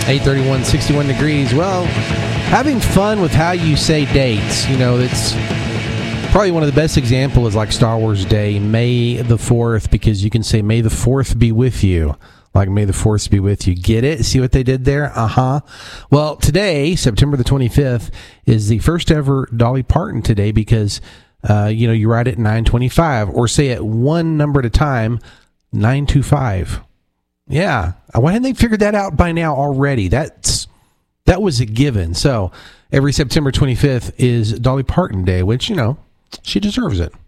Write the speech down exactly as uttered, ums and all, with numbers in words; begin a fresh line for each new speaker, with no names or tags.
eight thirty-one, sixty-one degrees. Well, having fun with how you say dates. You know, it's probably one of the best examples is like Star Wars Day, May the fourth, because you can say, May the fourth be with you. Like, May the fourth be with you. Get it? See what they did there? Uh-huh. Well, today, September the twenty-fifth, is the first ever Dolly Parton today because, uh, you know, you write it nine twenty-five, or say it one number at a time, nine two five. Yeah. Why hadn't they figured that out by now already? That's That was a given. So, every September twenty-fifth is Dolly Parton Day, which, you know, she deserves it.